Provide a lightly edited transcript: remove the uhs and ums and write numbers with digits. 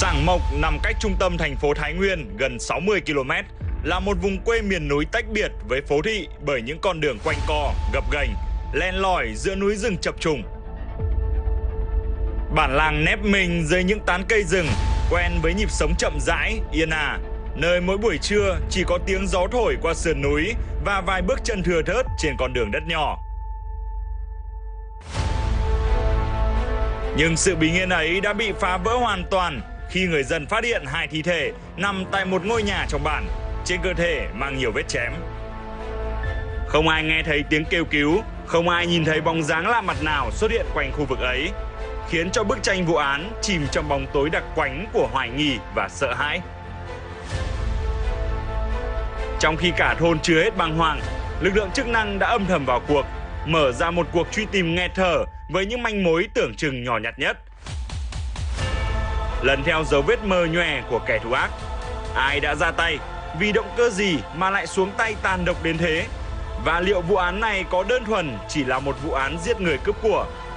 Sảng Mộc nằm cách trung tâm thành phố Thái Nguyên gần 60 km, là một vùng quê miền núi tách biệt với phố thị bởi những con đường quanh co, gập ghềnh, len lỏi giữa núi rừng chập trùng. Bản làng nép mình dưới những tán cây rừng, quen với nhịp sống chậm rãi, yên ả, nơi mỗi buổi trưa chỉ có tiếng gió thổi qua sườn núi và vài bước chân thưa thớt trên con đường đất nhỏ. Nhưng sự bình yên ấy đã bị phá vỡ hoàn toàn khi người dân phát hiện hai thi thể nằm tại một ngôi nhà trong bản, trên cơ thể mang nhiều vết chém. Không ai nghe thấy tiếng kêu cứu, không ai nhìn thấy bóng dáng lạ mặt nào xuất hiện quanh khu vực ấy, khiến cho bức tranh vụ án chìm trong bóng tối đặc quánh của hoài nghi và sợ hãi. Trong khi cả thôn chưa hết bàng hoàng, lực lượng chức năng đã âm thầm vào cuộc, mở ra một cuộc truy tìm nghẹt thở với những manh mối tưởng chừng nhỏ nhặt nhất. Lần theo dấu vết mờ nhòe của kẻ thù ác, ai đã ra tay, vì động cơ gì mà lại xuống tay tàn độc đến thế? Và liệu vụ án này có đơn thuần chỉ là một vụ án giết người cướp của,